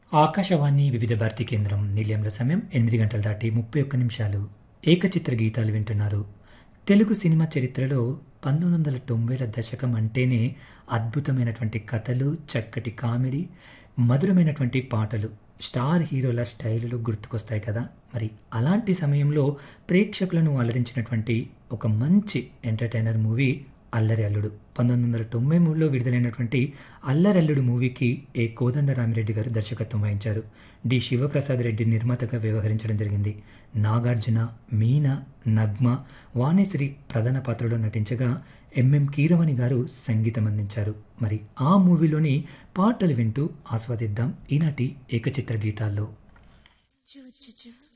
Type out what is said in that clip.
ఆకాశవాణి వివిధ భారతి కేంద్రం నిలయంలో సమయం 8 గంటలు దాటి 31 నిమిషాలు. ఏకచిత్ర గీతాలు వింటున్నారు. తెలుగు సినిమా చరిత్రలో 1990ల దశకం అంటేనే అద్భుతమైనటువంటి కథలు, చక్కటి కామెడీ, మధురమైనటువంటి పాటలు, స్టార్ హీరోల స్టైలులు గుర్తుకొస్తాయి కదా! మరి అలాంటి సమయంలో ప్రేక్షకులను అలరించినటువంటి ఒక మంచి ఎంటర్‌టైనర్ మూవీ 'అల్లరి అల్లుడు'. 1993లో విడుదలైనటువంటి 'అల్లరి అల్లుడు' మూవీకి కోదండరామిరెడ్డి గారు దర్శకత్వం వహించారు. శివప్రసాద్ రెడ్డి నిర్మాతగా వ్యవహరించడం జరిగింది. నాగార్జున, మీనా, నగ్మ, వాణిశ్రీ ప్రధాన పాత్రలో నటించగా కీరవాణి గారు సంగీతం అందించారు. మరి ఆ మూవీలోని పాటలు వింటూ ఆస్వాదిద్దాం ఈనాటి ఏకచిత్ర గీతాల్లో. చూ చూ చూ